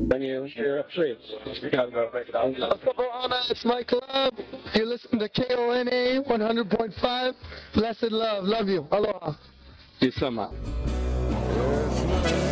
When you're free, you gotta go break it down. It's my club. You listen to KONA 100.5. Blessed love. Love you. Aloha. Peace,